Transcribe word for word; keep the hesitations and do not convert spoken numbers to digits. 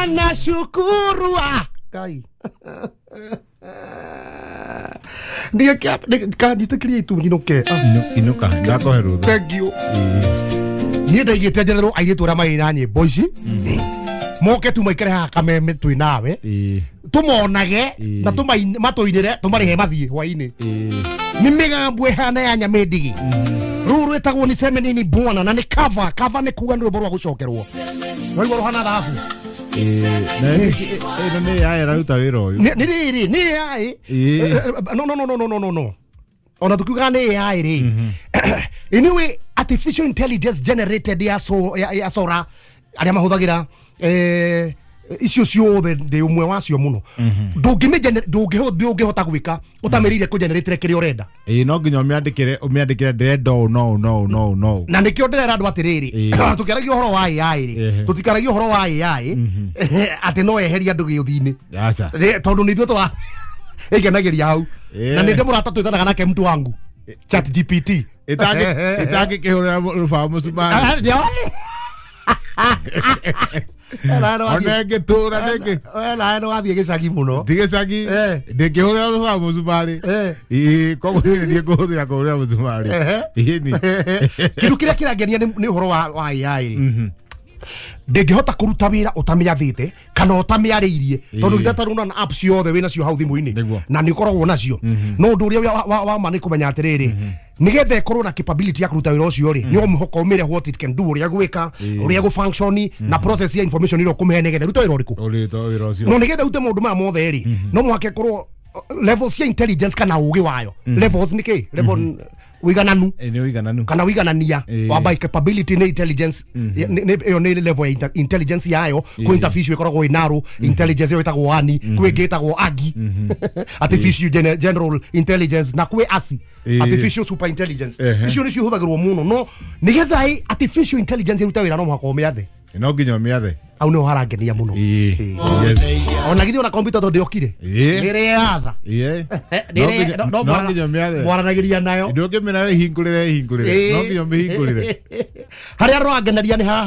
na shukuru ah kai Dia kia ka ditekri itu nginoke ino inoka ndako heru thank you ni da yete general ayi to rama ina nye boys moke tu maikare ha kameme tu nawe tumonage na tumai matoinire tumari he mathie hwaini ni mega bwehana ya nyamedigi ruru etagwo ni semenini bwana na ni cover cover ni kuga ndio borwa gucokerwo wai waro hana thabu eh na eh ne ya era ruta wiro ni ni ni ai no no no no no no no ona tukiuga ni ai ri anyway artificial intelligence generated ya so ya sora aria mahuthagira eh icio ciothe ndi umwe wacio muno ndungime ndungiho ndungihota gwika utamerire ku generate kiri urenda eh no nginya umiandikire umiandikire ndendo no no no no na nikio ndirera andu atiriri tukiragia horo wa A I ri tutikaragia horo wa A I ati no eheria andu giuthini acha tondu ni thutwa igenagiria hau na ninde murata twitanaga nake mtu wangu chat G P T itangi itangi kihurira rufa musumani Ona ngetura niki wena no wathie gicagi muno ndigicagi ndingihurira rufa musumari ii koguo ni nguhurira kuhurira musumari ini kindu kiria kirangenia ni uhoro wa A I ri ndingihota kuruta wira utamiathite kana utamiariirie tondu gitataruna na apps yothe wina cio hau thimu-ini na ni koragwo nacio no ndu uria wa wa mani kumenya atiriri nigetha ikorwo na capability ya kuruta wira ucio ri ni umuhoko umire what it can do uria gwika uria go function na process ya information iro kumehe nigetha ruta wira uriku urita wira ucio no nigetha ute maundu ma mothe ri no muhake korwo levels ya intelligence kana ugi wayo levels ni ki level wigananu ni wigananu kana wiganania wa by capability na intelligence yo ni level ya intelligence yayo ku interface ikoragwo inaro intelligence yo itagwo ani kwegetagwo agi artificial general intelligence na kwe asi artificial super intelligence icio ni ciuthagirwo muno no nigetha artificial intelligence iruta wira no muhako miathe no nginya miathe au no harangenia muno ona githi ona computer to ndiokire nire yatha eh nire no nginya miathe mwaranagiria nayo ndungimena hingurire hingurire no nginya mihingurire haria roangeneria ni ha